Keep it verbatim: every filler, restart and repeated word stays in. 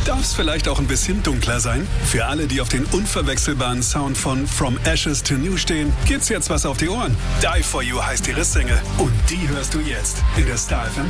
Darf's vielleicht auch ein bisschen dunkler sein? Für alle, die auf den unverwechselbaren Sound von From Ashes to New stehen, gibt's jetzt was auf die Ohren. Die For You heißt ihre Single und die hörst du jetzt in der Star F M